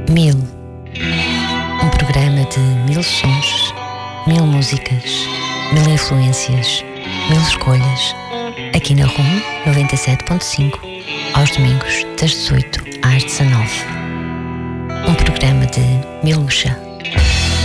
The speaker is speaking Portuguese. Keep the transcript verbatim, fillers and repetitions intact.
Mil. Um programa de mil sons, mil músicas, mil influências, mil escolhas. Aqui na RUM noventa e sete ponto cinco, aos domingos, das dezoito às dezanove. Um programa de Miluxa.